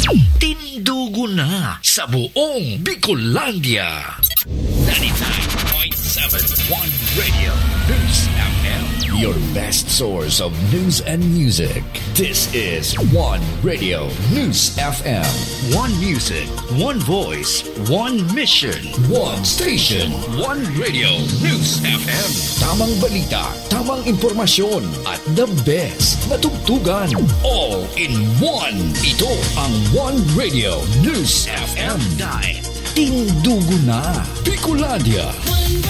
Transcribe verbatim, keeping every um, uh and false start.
Tindugo na sa buong Bicolandia. ninety-nine point seven One Radio News F M. Your best source of news and music. This is One Radio News F M. One music, one voice, one mission, one station, one Radio News F M. Tamang balita, tamang impormasyon, at the best na tugtugan. All in one. Ito ang One Radio News F M. Dahil tindugo na Bicolandia.